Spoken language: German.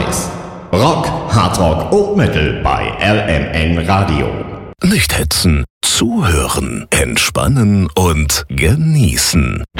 Scheiß. Rock, Hardrock und Metal bei RMN Radio. Nicht hetzen, zuhören, entspannen und genießen.